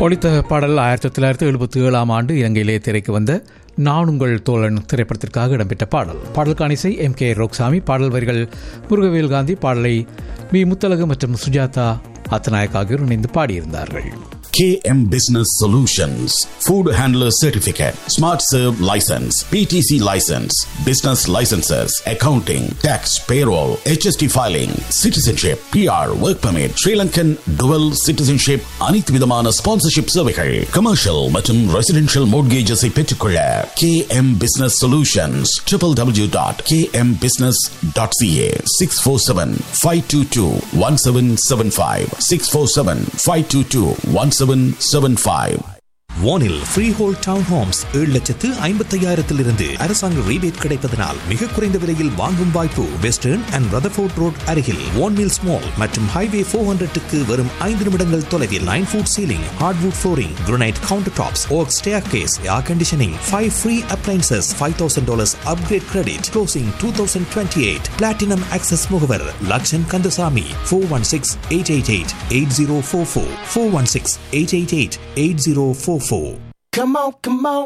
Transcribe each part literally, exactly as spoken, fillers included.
ஒலித்த பாடல் ஆயிரத்தி தொள்ளாயிரத்தி எழுபத்தி ஏழாம் ஆண்டு இலங்கையிலே திரைக்கு வந்த நான் உங்கள் தோழன் திரைப்படத்திற்காக இடம்பெற்ற பாடல். பாடலுக்கான இசை எம் கே ரோக்சாமி. பாடல் வரிகள் முருகவேல் காந்தி. பாடலை வி முத்தலகு மற்றும் சுஜாதா அத்தநாயக் ஆகியோர் இணைந்து பாடியிருந்தார்கள். K M Business Solutions, Food Handler Certificate, Smart Serve License, P T C License, Business Licenses, Accounting, Tax, Payroll, H S T Filing, Citizenship, P R, Work Permit, Sri Lankan Dual Citizenship, அனைத்து விதமான sponsorship சேவைகள், Commercial மற்றும் Residential Mortgages பெற்றுக்கொள்ள K M Business Solutions, w w w dot k m business dot c a, six four seven, five two two, one seven seven five, six four seven, five two two, one seven seven five. வானில் free whole down Holmes ஏழு லட்சத்து ஐம்பத்தி ஐயாயிரத்திலிருந்து அரசாங்க rebate கிடைப்பதனால் மிக குறைந்த விலையில் வாங்கும் வாய்ப்பு. வெஸ்டர்ன் அண்ட் ரதர்ஃபோர்ட் ரோட் அருகில் வான் மில்ஸ் மால் மற்றும் ஹைவே ஃபோர் ஹண்ட்ரட்டுக்கு வரும் ஐந்து நிமிடங்கள் தொலைவில் nine food ceiling, hardwood flooring, granite counter tops, okay stair case, air conditioning, five free appliances, five thousand dollars upgrade credit, closing two thousand twenty eight. Platinum access முகவர் Lakshan Kandasamy. Four one six eight eight eight eight zero four four four one six eight eight eight eight zero four four. Come on, come on.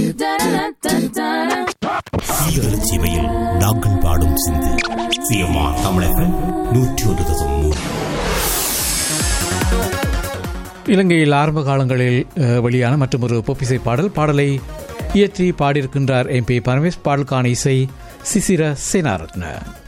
சீமையில் நாங்கள் பாடும் சிந்து சிஎம்ஆ தமிழகம் நூற்றி ஒன்று தசம் மூன்று. இலங்கையில் ஆரம்ப காலங்களில் வெளியான மற்றும் ஒரு பொப்பிசை பாடல். பாடலை இயற்றி பாடியிருக்கின்றார் எம் பி பரமேஷ். பாடலுக்கான இசை சிசிர சேனாரத்ன.